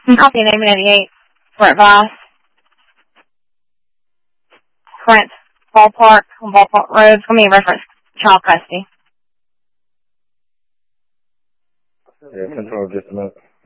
Copy name 88. Brent Vice. Brent Ballpark on Ballpark Road. Let me reference child custody. Yeah, control just a minute.